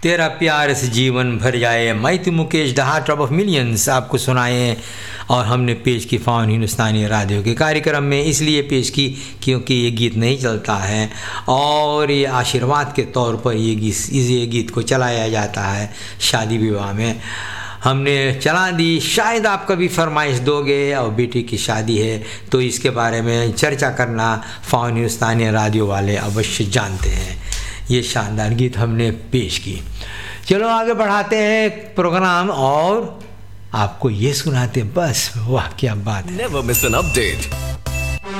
तेरा प्यार से जीवन भर जाए, मैं तो Mukesh the heart of millions आपको सुनाए और हमने पेश की फ़ॉन हिंदुस्तानी रेडियो के कार्यक्रम में। इसलिए पेश की क्योंकि ये गीत नहीं चलता है और ये आशीर्वाद के तौर पर ये गीत को चलाया जाता है शादी विवाह में। हमने चला दी, शायद आप कभी फरमाइश दोगे और बेटी की शादी है तो इसके बारे में चर्चा करना फ़ॉन हिंदुस्तानी रेडियो वाले अवश्य जानते हैं। ये शानदार गीत हमने पेश की। चलो आगे बढ़ाते हैं प्रोग्राम और आपको ये सुनाते, बस वाह क्या बात है। Never miss an update